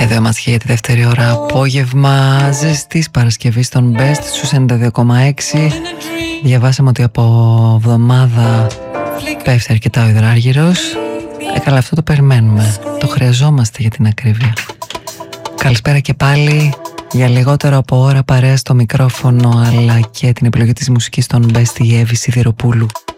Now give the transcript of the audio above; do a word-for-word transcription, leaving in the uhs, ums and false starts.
Εδώ είμαστε για τη δεύτερη ώρα απόγευμα ζεστής Παρασκευής στον Best στους ενενήντα δύο κόμμα έξι. Διαβάσαμε ότι από εβδομάδα πέφτει αρκετά ο υδράργυρος. Ε, καλά, αυτό το περιμένουμε. Το χρειαζόμαστε για την ακρίβεια. Καλησπέρα και πάλι. Για λιγότερο από ώρα παρέα στο μικρόφωνο αλλά και την επιλογή της μουσικής στον Best η Εύη Σιδηροπούλου.